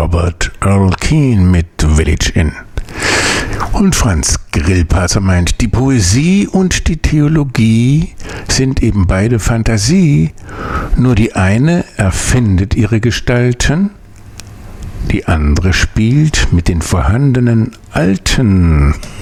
Robert Earl Keen mit Village Inn. Und Franz Grillparzer meint, die Poesie und die Theologie sind eben beide Fantasie, nur die eine erfindet ihre Gestalten, die andere spielt mit den vorhandenen Alten.